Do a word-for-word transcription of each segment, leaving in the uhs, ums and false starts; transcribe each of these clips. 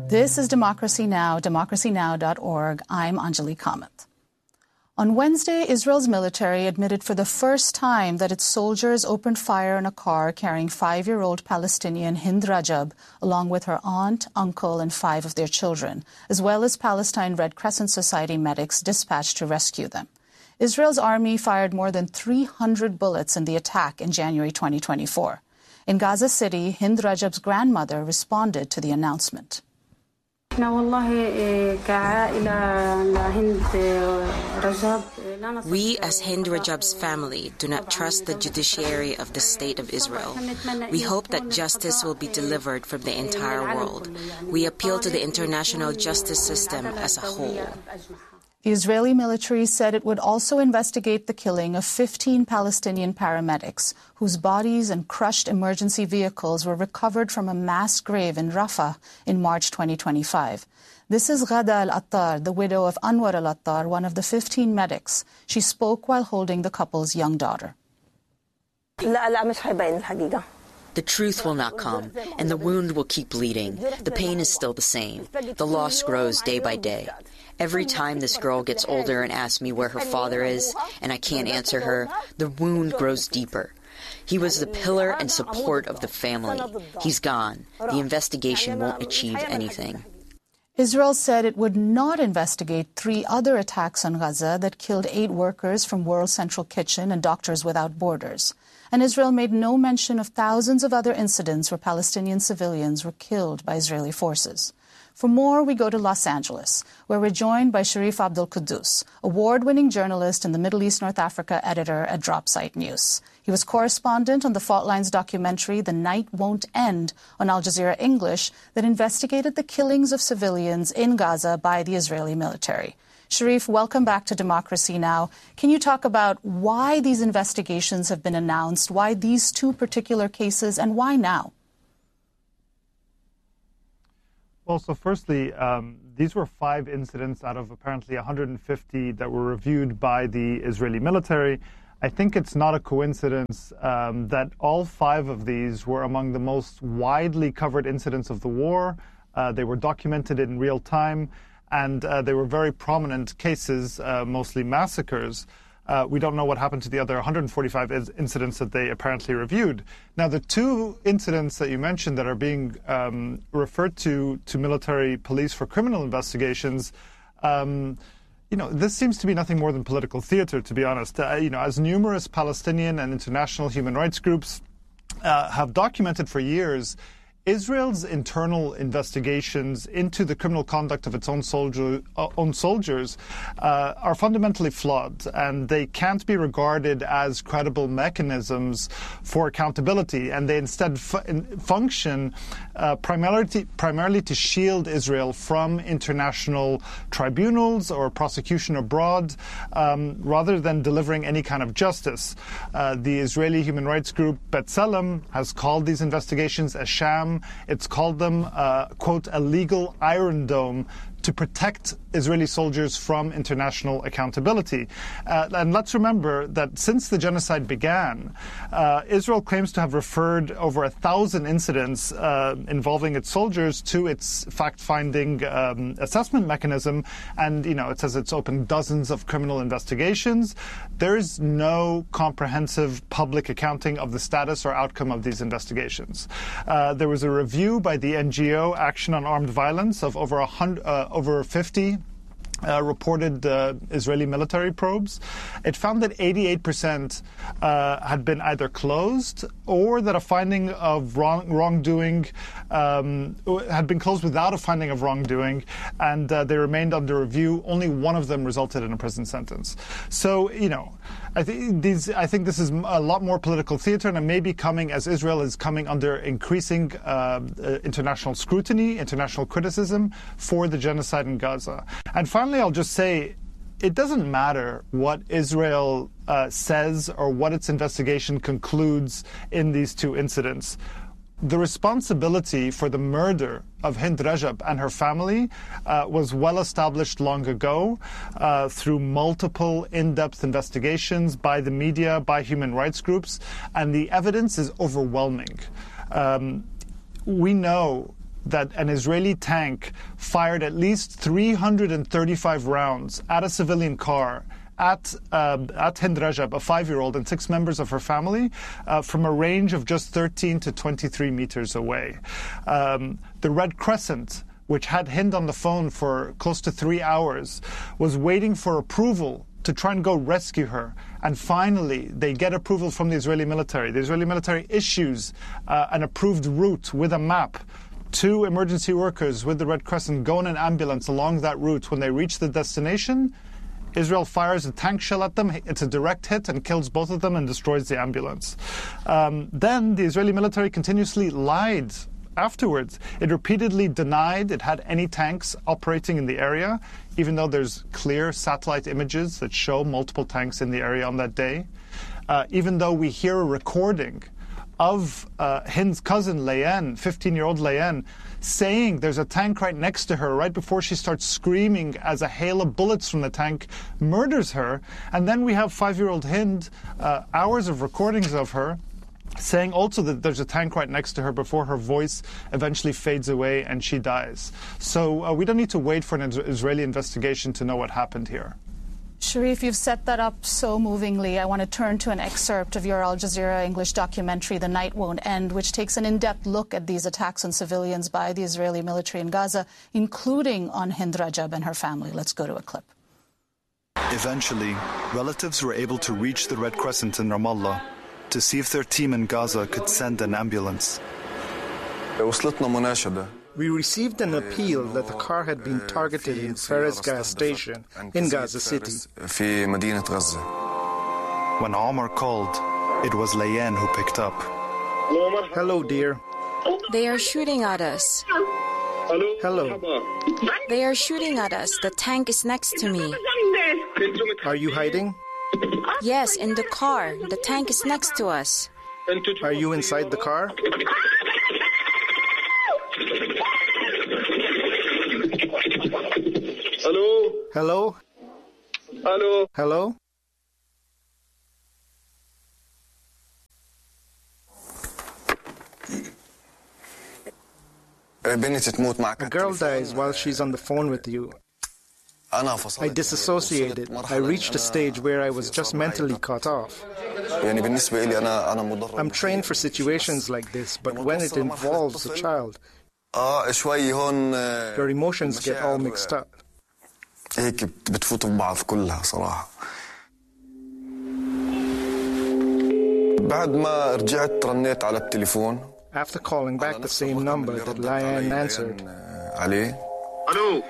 This is Democracy Now!, democracy now dot org. I'm Anjali Kamath. On Wednesday, Israel's military admitted for the first time that its soldiers opened fire on a car carrying five-year-old Palestinian Hind Rajab, along with her aunt, uncle, and five of their children, as well as Palestine Red Crescent Society medics dispatched to rescue them. Israel's army fired more than three hundred bullets in the attack in January twenty twenty-four. In Gaza City, Hind Rajab's grandmother responded to the announcement. We, as Hind Rajab's family, do not trust the judiciary of the State of Israel. We hope that justice will be delivered from the entire world. We appeal to the international justice system as a whole. The Israeli military said it would also investigate the killing of fifteen Palestinian paramedics, whose bodies and crushed emergency vehicles were recovered from a mass grave in Rafah in March twenty twenty-five. This is Ghada al-Attar, the widow of Anwar al-Attar, one of the fifteen medics. She spoke while holding the couple's young daughter. The truth will not come, and the wound will keep bleeding. The pain is still the same. The loss grows day by day. Every time this girl gets older and asks me where her father is, and I can't answer her, the wound grows deeper. He was the pillar and support of the family. He's gone. The investigation won't achieve anything. Israel said it would not investigate three other attacks on Gaza that killed eight workers from World Central Kitchen and Doctors Without Borders. And Israel made no mention of thousands of other incidents where Palestinian civilians were killed by Israeli forces. For more, we go to Los Angeles, where we're joined by Sharif Abdel-Quddus, award-winning journalist and the Middle East North Africa editor at Dropsite News. He was correspondent on the Fault Lines documentary The Night Won't End on Al Jazeera English that investigated the killings of civilians in Gaza by the Israeli military. Sharif, welcome back to Democracy Now! Can you talk about why these investigations have been announced, why these two particular cases, and why now? Well, so firstly, um, these were five incidents out of apparently one hundred fifty that were reviewed by the Israeli military. I think it's not a coincidence um, that all five of these were among the most widely covered incidents of the war. Uh, they were documented in real time, and uh, they were very prominent cases, uh, mostly massacres. Uh, we don't know what happened to the other one hundred forty-five is- incidents that they apparently reviewed. Now, the two incidents that you mentioned that are being um, referred to to military police for criminal investigations, um, you know, this seems to be nothing more than political theater, to be honest. Uh, you know, as numerous Palestinian and international human rights groups uh, have documented for years, Israel's internal investigations into the criminal conduct of its own, soldier, uh, own soldiers uh, are fundamentally flawed, and they can't be regarded as credible mechanisms for accountability, and they instead fu- function uh, primarily, to, primarily to shield Israel from international tribunals or prosecution abroad, um, rather than delivering any kind of justice. Uh, the Israeli human rights group B'Tselem has called these investigations a sham. It's called them, uh, quote, a legal iron dome to protect Israeli soldiers from international accountability. Uh, and let's remember that since the genocide began, uh, Israel claims to have referred over a thousand incidents uh, involving its soldiers to its fact-finding um, assessment mechanism. And, you know, it says it's opened dozens of criminal investigations. There is no comprehensive public accounting of the status or outcome of these investigations. Uh, there was a review by the N G O Action on Armed Violence of over a hundred, uh, over fifty uh, reported uh, Israeli military probes. It found that eighty-eight percent uh, had been either closed or that a finding of wrong, wrongdoing um, had been closed without a finding of wrongdoing, and uh, they remained under review. Only one of them resulted in a prison sentence. So, you know, I think these. I think this is a lot more political theater, and it may be coming as Israel is coming under increasing uh, uh, international scrutiny, international criticism for the genocide in Gaza. And finally, I'll just say, it doesn't matter what Israel uh, says or what its investigation concludes in these two incidents. The responsibility for the murder of Hind Rajab and her family uh, was well established long ago uh, through multiple in-depth investigations by the media, by human rights groups, and the evidence is overwhelming. Um, we know that an Israeli tank fired at least three hundred thirty-five rounds at a civilian car at uh, at Hind Rajab, a five-year-old, and six members of her family, uh, from a range of just thirteen to twenty-three meters away. Um, the Red Crescent, which had Hind on the phone for close to three hours, was waiting for approval to try and go rescue her. And finally, they get approval from the Israeli military. The Israeli military issues uh, an approved route with a map. Two emergency workers with the Red Crescent go in an ambulance along that route. When they reach the destination, Israel fires a tank shell at them. It's a direct hit and kills both of them and destroys the ambulance. Um, then the Israeli military continuously lied afterwards. It repeatedly denied it had any tanks operating in the area, even though there's clear satellite images that show multiple tanks in the area on that day. Uh, even though we hear a recording of uh, Hind's cousin, Layan, fifteen-year-old Layan, saying there's a tank right next to her right before she starts screaming as a hail of bullets from the tank murders her. And then we have five-year-old Hind, uh, hours of recordings of her, saying also that there's a tank right next to her before her voice eventually fades away and she dies. So uh, we don't need to wait for an Israeli investigation to know what happened here. Sharif, you've set that up so movingly. I want to turn to an excerpt of your Al Jazeera English documentary, The Night Won't End, which takes an in-depth look at these attacks on civilians by the Israeli military in Gaza, including on Hind Rajab and her family. Let's go to a clip. Eventually, relatives were able to reach the Red Crescent in Ramallah to see if their team in Gaza could send an ambulance. We received an appeal that the car had been targeted in Fares gas station in Gaza City. When Omar called, it was Layan who picked up. Hello, dear. They are shooting at us. Hello. They are shooting at us. The tank is next to me. Are you hiding? Yes, in the car. The tank is next to us. Are you inside the car? Hello? Hello? Hello? Hello? A girl dies while she's on the phone with you. I disassociated. I reached a stage where I was just mentally cut off. I'm trained for situations like this, but when it involves a child, your emotions get all mixed up. هيك بتفوتوا ببعض كلها صراحة. بعد ما رجعت رنيت على التليفون. After calling back the same number that Layan answered. عليه. Hello.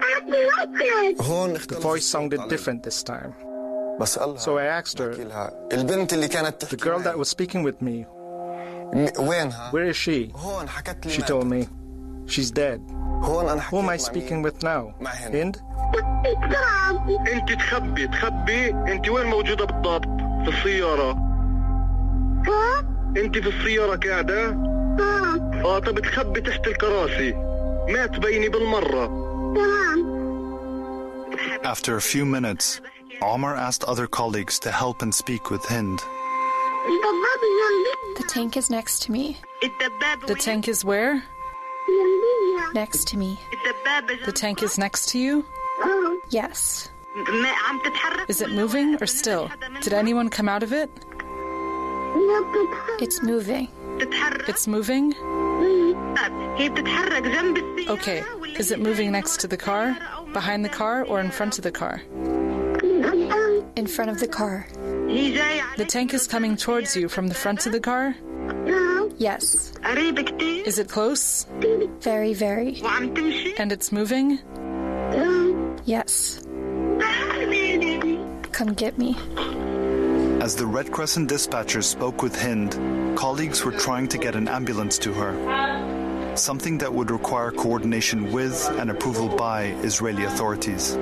The voice sounded different this time. So I asked her, the girl that was speaking with me, where is she? She told me, she's dead. Who am I speaking with now? Hind? انت تخبي تخبي انت وين موجودة بالضبط؟ في السيارة. انت في السيارة قاعدة؟ اه طب تخبي تحت الكراسي. ما تبيني بالمرة. After a few minutes, Omar asked other colleagues to help and speak with Hind. The tank is next to me. The tank is where? Next to me. The tank is next to you? Yes. Is it moving or still? Did anyone come out of it? It's moving. It's moving? Okay. Is it moving next to the car, behind the car, or in front of the car? In front of the car. The tank is coming towards you from the front of the car? Yes. Is it close? Very, very. And it's moving? Yes. Come get me. As the Red Crescent dispatchers spoke with Hind, colleagues were trying to get an ambulance to her, something that would require coordination with and approval by Israeli authorities.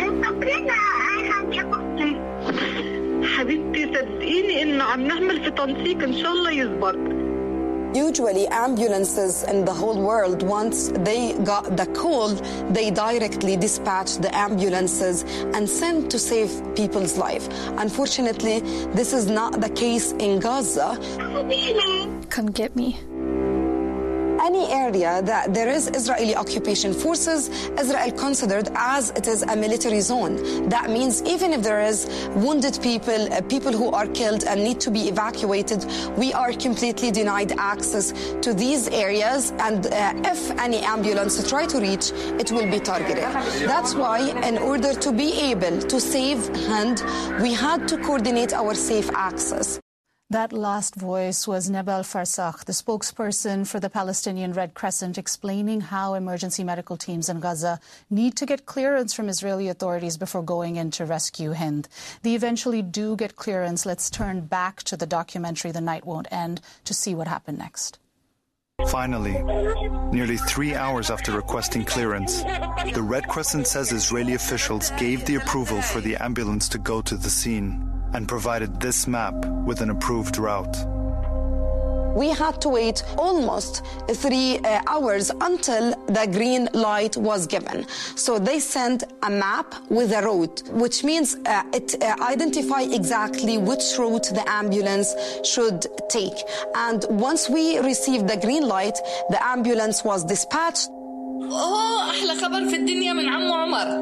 Usually ambulances in the whole world, once they got the call, they directly dispatch the ambulances and send to save people's life. Unfortunately, this is not the case in Gaza. Come get me. any area that there is Israeli occupation forces, Israel considered as it is a military zone. That means even if there is wounded people, uh, people who are killed and need to be evacuated, we are completely denied access to these areas, and uh, if any ambulance try to reach, it will be targeted. That's why, in order to be able to save Hind, we had to coordinate our safe access. That last voice was Nebel Farsakh, the spokesperson for the Palestinian Red Crescent, explaining how emergency medical teams in Gaza need to get clearance from Israeli authorities before going in to rescue Hind. They eventually do get clearance. Let's turn back to the documentary The Night Won't End to see what happened next. Finally, nearly three hours after requesting clearance, the Red Crescent says Israeli officials gave the approval for the ambulance to go to the scene and provided this map with an approved route. We had to wait almost three uh, hours until the green light was given. So they sent a map with a route, which means uh, it uh, identifies exactly which route the ambulance should take. And once we received the green light, the ambulance was dispatched. Oh, أحلى خبر في الدنيا من عمو عمر.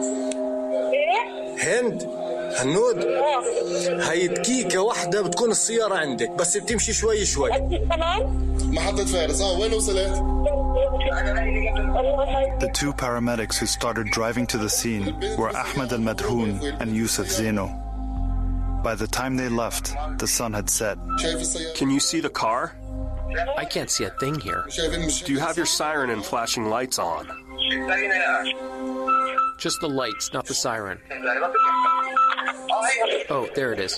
هند هنود هاي دقيقة واحدة بتكون السيارة عندك بس بتمشي شوي شوي. محطة فارس اه وين وصلت؟ The two paramedics who started driving to the scene were Ahmed Al-Madhoun and Yusuf Zeno. By the time they left, the sun had set. Can you see the car? I can't see a thing here. Do you have your siren and flashing lights on? Just the lights, not the siren. Oh, there it is.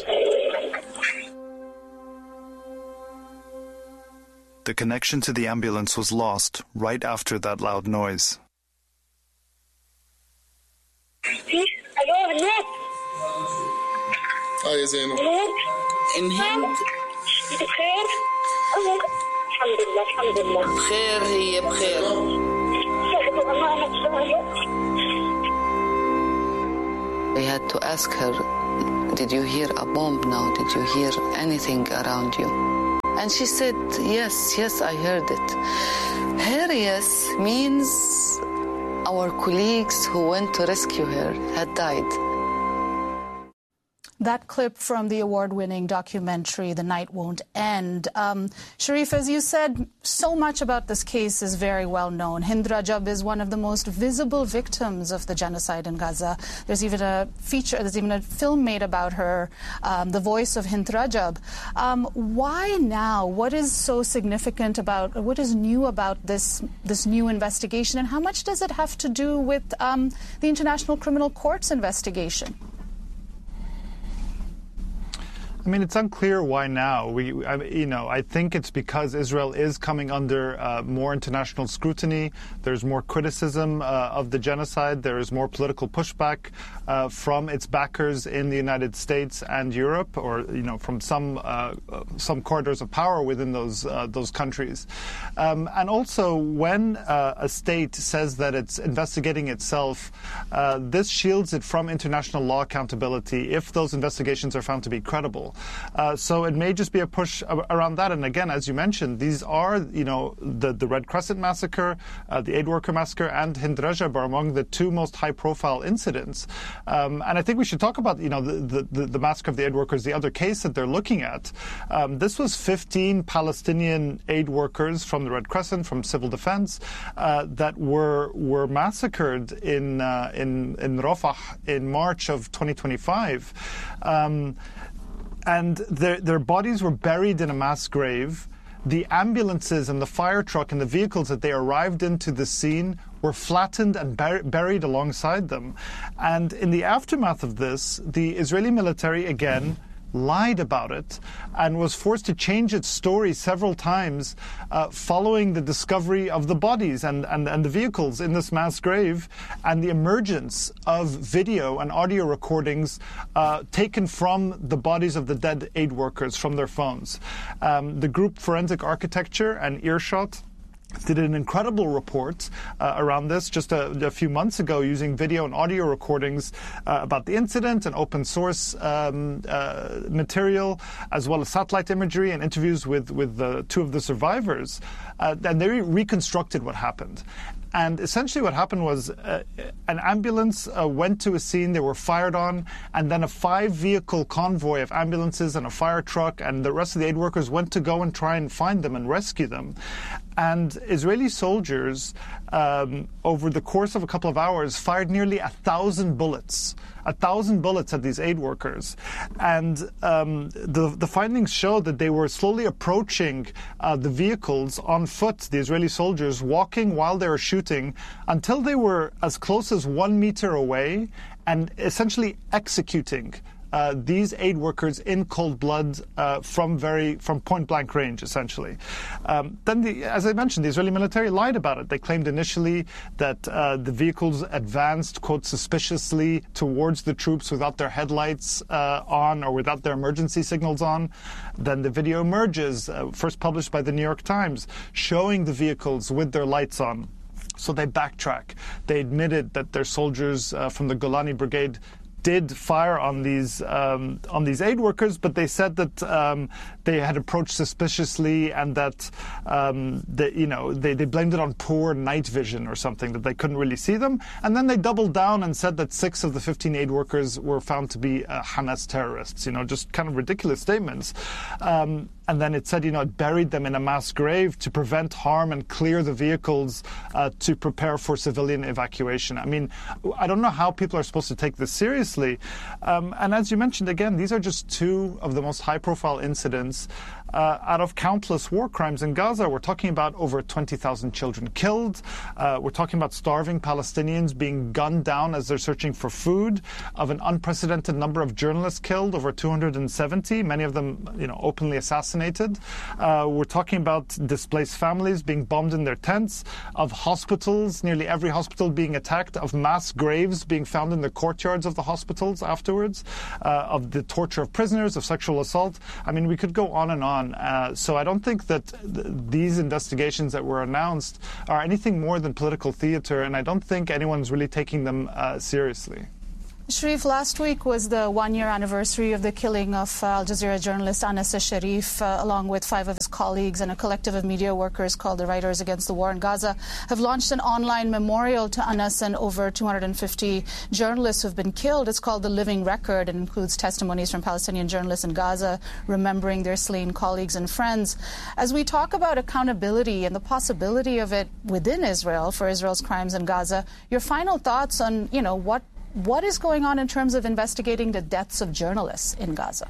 The connection to the ambulance was lost right after that loud noise. اه يا زينب انهند بخير الحمد لله الحمد لله بخير هي بخير We had to ask her, did you hear a bomb now? Did you hear anything around you? And she said, yes, yes, I heard it. Her yes means our colleagues who went to rescue her had died. That clip from the award-winning documentary, The Night Won't End. Um, Sharif, as you said, so much about this case is very well known. Hind Rajab is one of the most visible victims of the genocide in Gaza. There's even a feature, there's even a film made about her, um, The Voice of Hind Rajab. Um, why now? What is so significant about, what is new about this, this new investigation, and how much does it have to do with um, the International Criminal Court's investigation? I mean, it's unclear why now. We, I, you know, I think it's because Israel is coming under uh, more international scrutiny. There's more criticism uh, of the genocide. There is more political pushback uh, from its backers in the United States and Europe, or you know, from some uh, some corridors of power within those uh, those countries. Um, and also, when uh, a state says that it's investigating itself, uh, this shields it from international law accountability if those investigations are found to be credible. Uh, so it may just be a push around that. And again, as you mentioned, these are, you know, the, the Red Crescent massacre, uh, the aid worker massacre, and Hind Rajab are among the two most high-profile incidents. Um, and I think we should talk about, you know, the, the, the massacre of the aid workers, the other case that they're looking at. Um, this was fifteen Palestinian aid workers from the Red Crescent, from civil defense, uh, that were were massacred in uh, in in Rafah in March of twenty twenty-five. Um, And their, their bodies were buried in a mass grave. The ambulances and the fire truck and the vehicles that they arrived into the scene were flattened and bur- buried alongside them. And in the aftermath of this, the Israeli military, again, lied about it and was forced to change its story several times uh, following the discovery of the bodies and, and, and the vehicles in this mass grave and the emergence of video and audio recordings uh, taken from the bodies of the dead aid workers from their phones. Um, the group Forensic Architecture and Earshot did an incredible report uh, around this just a, a few months ago using video and audio recordings uh, about the incident and open source um, uh, material, as well as satellite imagery and interviews with, with the two of the survivors. Uh, and they reconstructed what happened. And essentially what happened was uh, an ambulance uh, went to a scene, they were fired on, and then a five-vehicle convoy of ambulances and a fire truck and the rest of the aid workers went to go and try and find them and rescue them. And Israeli soldiers, um, over the course of a couple of hours, fired nearly a thousand bullets. A thousand bullets at these aid workers. And um, the, the findings show that they were slowly approaching uh, the vehicles on foot, the Israeli soldiers, walking while they were shooting, until they were as close as one meter away and essentially executing Uh, these aid workers in cold blood uh, from very from point blank range, essentially. Um, then, the, as I mentioned, the Israeli military lied about it. They claimed initially that uh, the vehicles advanced, quote, suspiciously towards the troops without their headlights uh, on or without their emergency signals on. Then the video emerges, uh, first published by the New York Times, showing the vehicles with their lights on. So they backtrack. They admitted that their soldiers uh, from the Golani Brigade did fire on these um, on these aid workers, but they said that um, they had approached suspiciously and that um, they, you know they, they blamed it on poor night vision or something, that they couldn't really see them. And then they doubled down and said that six of the fifteen aid workers were found to be uh, Hamas terrorists. You know, just kind of ridiculous statements. Um, And then it said, you know, it buried them in a mass grave to prevent harm and clear the vehicles uh, to prepare for civilian evacuation. I mean, I don't know how people are supposed to take this seriously. Um, and as you mentioned, again, these are just two of the most high-profile incidents uh, out of countless war crimes in Gaza. We're talking about over twenty thousand children killed. Uh, we're talking about starving Palestinians being gunned down as they're searching for food, of an unprecedented number of journalists killed, over two hundred seventy, many of them, you know, openly assassinated. Uh, we're talking about displaced families being bombed in their tents, of hospitals, nearly every hospital being attacked, of mass graves being found in the courtyards of the hospitals afterwards, uh, of the torture of prisoners, of sexual assault. I mean, we could go on and on. Uh, so I don't think that th- these investigations that were announced are anything more than political theater, and I don't think anyone's really taking them uh, seriously. Sharif, last week was the one-year anniversary of the killing of uh, Al Jazeera journalist Anas Sharif, uh, along with five of his colleagues, and a collective of media workers called the Writers Against the War in Gaza have launched an online memorial to Anas and over two hundred fifty journalists who have been killed. It's called The Living Record and includes testimonies from Palestinian journalists in Gaza remembering their slain colleagues and friends. As we talk about accountability and the possibility of it within Israel for Israel's crimes in Gaza, your final thoughts on, you know, what What is going on in terms of investigating the deaths of journalists in Gaza?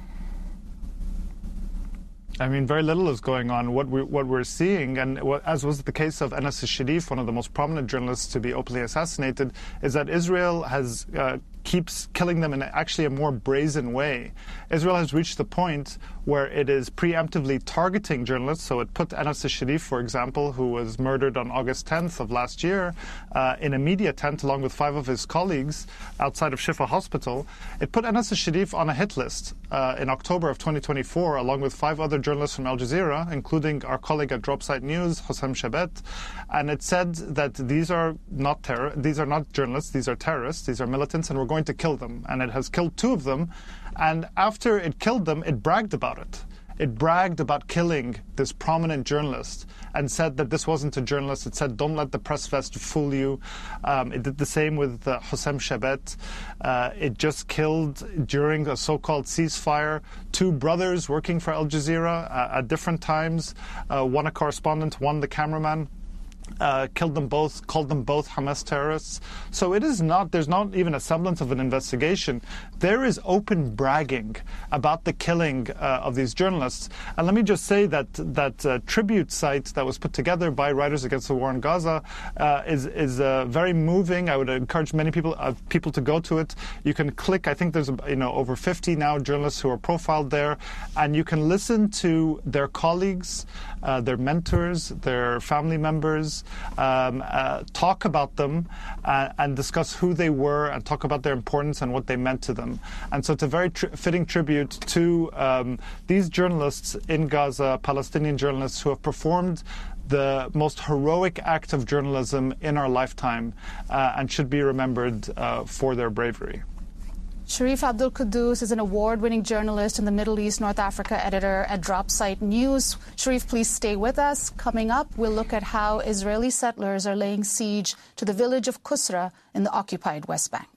I mean, very little is going on. What, we, what we're seeing, and what, as was the case of Anas Sharif, one of the most prominent journalists to be openly assassinated, is that Israel has uh, keeps killing them in actually a more brazen way. Israel has reached the point where it is preemptively targeting journalists. So it put Anas Sharif, for example, who was murdered on August tenth of last year, uh, in a media tent along with five of his colleagues outside of Shifa Hospital. It put Anas Sharif on a hit list uh, in October of twenty twenty-four, along with five other journalists from Al Jazeera, including our colleague at Dropsite News, Hossam Shabet. And it said that these are not terror, these are not journalists, these are terrorists, these are militants, and we're going to kill them. And it has killed two of them. And after it killed them, it bragged about it. It bragged about killing this prominent journalist and said that this wasn't a journalist. It said, don't let the press vest fool you. Um, it did the same with uh, Hossam Shabet. Uh, it just killed, during a so-called ceasefire, two brothers working for Al Jazeera uh, at different times. Uh, one a correspondent, one the cameraman. Uh, killed them both, called them both Hamas terrorists. So it is not, there's not even a semblance of an investigation. There is open bragging about the killing uh, of these journalists. And let me just say that that uh, tribute site that was put together by Writers Against the War in Gaza uh, is is uh, very moving. I would encourage many people uh, people to go to it. You can click, I think there's you know over fifty now journalists who are profiled there, and you can listen to their colleagues, uh, their mentors, their family members, Um, uh, talk about them uh, and discuss who they were and talk about their importance and what they meant to them. And so it's a very tri- fitting tribute to um, these journalists in Gaza, Palestinian journalists who have performed the most heroic act of journalism in our lifetime uh, and should be remembered uh, for their bravery. Sharif Abdul Quddus is an award-winning journalist and the Middle East North Africa editor at Dropsite News. Sharif, please stay with us. Coming up, we'll look at how Israeli settlers are laying siege to the village of Qusra in the occupied West Bank.